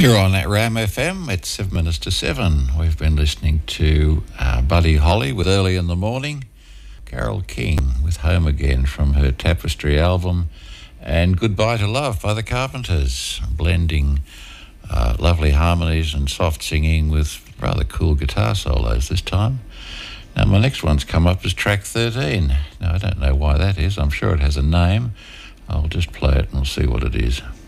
You're on at Ram FM. It's 7 minutes to 7. We've been listening to Buddy Holly with Early in the Morning, Carole King with Home Again from her Tapestry album, and Goodbye to Love by the Carpenters, blending lovely harmonies and soft singing with rather cool guitar solos this time. Now, my next one's come up as track 13. Now, I don't know why that is. I'm sure it has a name. I'll just play it and we'll see what it is.